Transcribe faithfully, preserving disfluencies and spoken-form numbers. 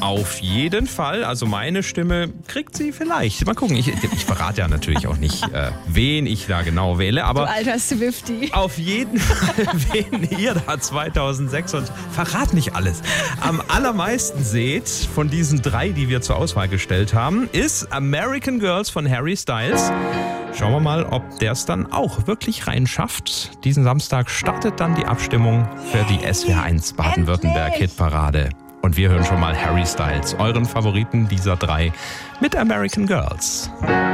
Auf jeden Fall. Also meine Stimme kriegt sie vielleicht. Mal gucken. Ich, ich verrate ja natürlich auch nicht, äh, wen ich da genau wähle. Aber du alter Swiftie. Auf jeden Fall, wen ihr da zweitausendsechs und verrat nicht alles. Am allermeisten seht von diesen drei, die wir zur Auswahl gestellt haben, ist American Girls von Harry Styles. Schauen wir mal, ob der es dann auch wirklich reinschafft. Diesen Samstag startet dann die Abstimmung für die S W R eins Baden-Württemberg Hitparade. Und wir hören schon mal Harry Styles, euren Favoriten dieser drei, mit American Girls.